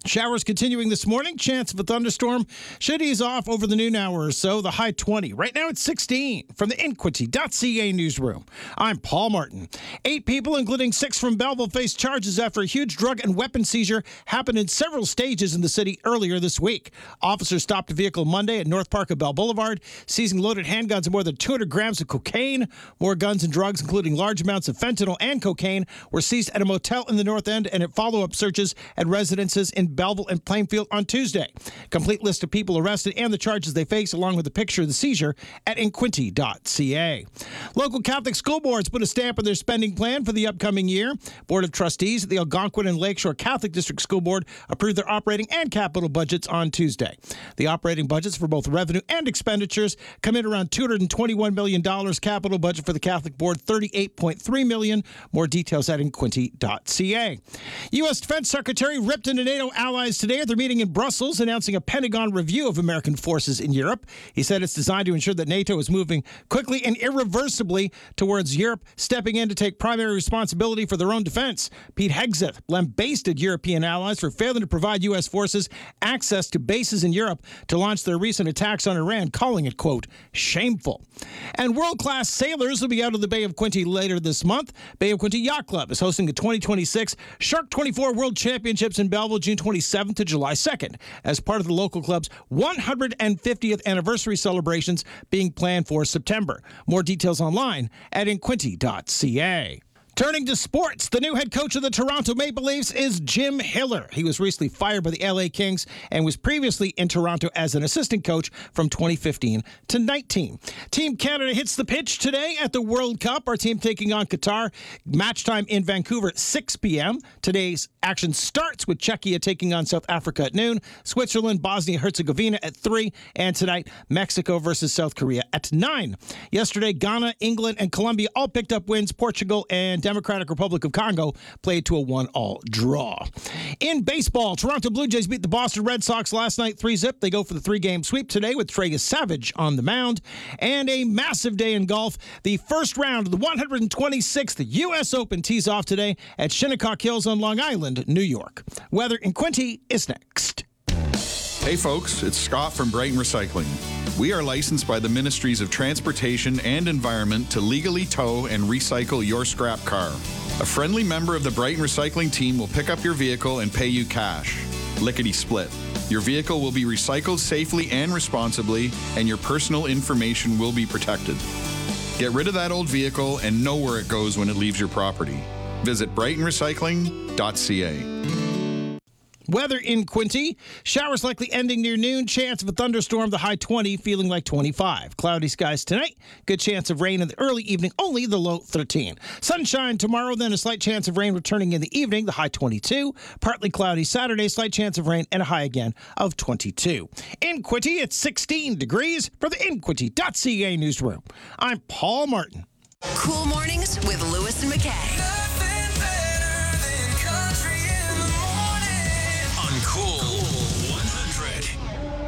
Showers continuing this morning. Chance of a thunderstorm should ease off over the noon hour or so. The high 20. Right now it's 16. From the Inquity.ca newsroom, I'm Paul Martin. 8 people, including 6 from Belleville, faced charges after a huge drug and weapon seizure happened in several stages in the city earlier this week. Officers stopped a vehicle Monday at North Park of Bell Boulevard, seizing loaded handguns and more than 200 grams of cocaine. More guns and drugs, including large amounts of fentanyl and cocaine, were seized at a motel in the North End and at follow-up searches at residences in Belleville and Plainfield on Tuesday. Complete list of people arrested and the charges they face, along with a picture of the seizure, at Inquity.ca. Local Catholic school boards put a stamp on their spending plan for the upcoming year. Board of Trustees at the Algonquin and Lakeshore Catholic District School Board approved their operating and capital budgets on Tuesday. The operating budgets for both revenue and expenditures come in around $221 million. Capital budget for the Catholic Board, $38.3 million. More details at Inquity.ca. U.S. Defense Secretary ripped into NATO allies today at their meeting in Brussels, announcing a Pentagon review of American forces in Europe. He said it's designed to ensure that NATO is moving quickly and irreversibly towards Europe stepping in to take primary responsibility for their own defense. Pete Hegseth lambasted European allies for failing to provide U.S. forces access to bases in Europe to launch their recent attacks on Iran, calling it, quote, shameful. And world-class sailors will be out of the Bay of Quinte later this month. Bay of Quinte Yacht Club is hosting the 2026 Shark 24 World Championships in Belleville, June 27th to July 2nd, as part of the local club's 150th anniversary celebrations being planned for September. More details online at Inquity.ca. Turning to sports, the new head coach of the Toronto Maple Leafs is Jim Hiller. He was recently fired by the LA Kings and was previously in Toronto as an assistant coach from 2015 to 19. Team Canada hits the pitch today at the World Cup. Our team taking on Qatar. Match time in Vancouver at 6 p.m. Today's action starts with Czechia taking on South Africa at noon, Switzerland, Bosnia-Herzegovina at 3, and tonight, Mexico versus South Korea at 9. Yesterday, Ghana, England, and Colombia all picked up wins. Portugal and Democratic Republic of Congo played to a 1-all draw. In baseball, Toronto Blue Jays beat the Boston Red Sox last night 3-0. They go for the 3-game sweep today with Trey Savage on the mound. And a massive day in golf. The first round of the 126th U.S. Open tees off today at Shinnecock Hills on Long Island, New York. Weather in Quinte is next. Hey folks, it's Scott from Brighton Recycling. We are licensed by the Ministries of Transportation and Environment to legally tow and recycle your scrap car. A friendly member of the Brighton Recycling team will pick up your vehicle and pay you cash. Lickety split. Your vehicle will be recycled safely and responsibly, and your personal information will be protected. Get rid of that old vehicle and know where it goes when it leaves your property. Visit brightonrecycling.ca. Weather in Quinte. Showers likely ending near noon. Chance of a thunderstorm, the high 20, feeling like 25. Cloudy skies tonight. Good chance of rain in the early evening, only the low 13. Sunshine tomorrow, then a slight chance of rain returning in the evening, the high 22. Partly cloudy Saturday, slight chance of rain, and a high again of 22. In Quinte, it's 16 degrees. For the Inquity.ca newsroom, I'm Paul Martin. Cool Mornings with Lewis and McKay.